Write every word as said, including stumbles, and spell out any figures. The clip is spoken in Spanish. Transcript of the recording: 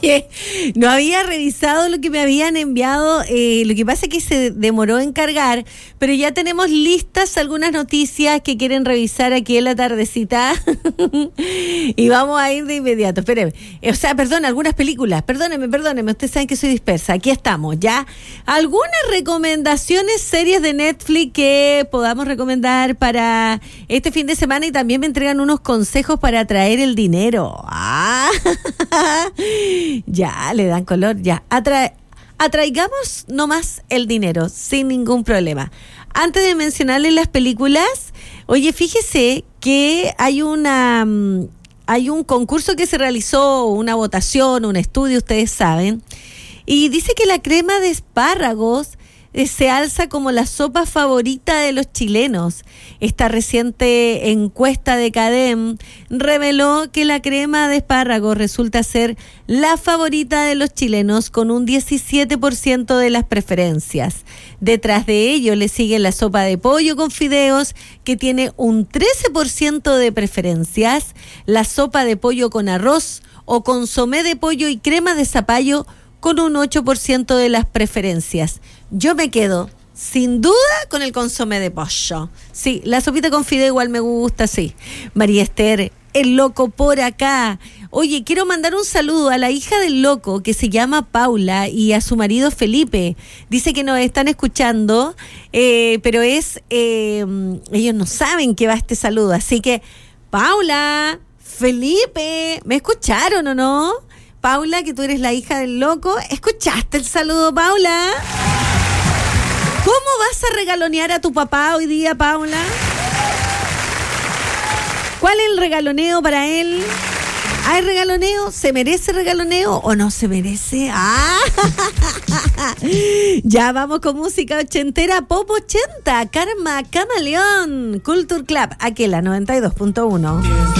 Oye, no había revisado lo que me habían enviado, eh, lo que pasa es que se demoró en cargar, pero ya tenemos listas algunas noticias que quieren revisar aquí en la tardecita y vamos a ir de inmediato. Espérenme, o sea, perdón, algunas películas, perdónenme, perdónenme, ustedes saben que soy dispersa, aquí estamos, ¿ya? Algunas recomendaciones, series de Netflix que podamos recomendar para este fin de semana, y también me entregan unos consejos para atraer el dinero. ¡Ah! Ya, le dan color, ya. Atra- atraigamos nomás el dinero, sin ningún problema. Antes de mencionarles las películas, oye, fíjese que hay una um, hay un concurso que se realizó, una votación, un estudio, ustedes saben, y dice que la crema de espárragos eh, se alza como la sopa favorita de los chilenos. Esta reciente encuesta de Cadem reveló que la crema de espárragos resulta ser la favorita de los chilenos con un diecisiete por ciento de las preferencias. Detrás de ello le sigue la sopa de pollo con fideos, que tiene un trece por ciento de preferencias, la sopa de pollo con arroz o consomé de pollo y crema de zapallo con un ocho por ciento de las preferencias. Yo me quedo, sin duda, con el consomé de pollo. Sí, la sopita con fideo igual me gusta, sí. María Esther, el loco por acá. Oye, quiero mandar un saludo a la hija del loco, que se llama Paula, y a su marido Felipe. Dice que nos están escuchando, eh, pero es eh, ellos no saben que va este saludo. Así que, Paula, Felipe, ¿me escucharon o no? Paula, que tú eres la hija del loco, ¿escuchaste el saludo, Paula? ¿Cómo vas a regalonear a tu papá hoy día, Paula? ¿Cuál es el regaloneo para él? ¿Hay regaloneo? ¿Se merece regaloneo o no se merece? ¡Ah! Ya vamos con música ochentera, pop ochenta, Karma Camaleón, Culture Club, aquí en la noventa y dos punto uno.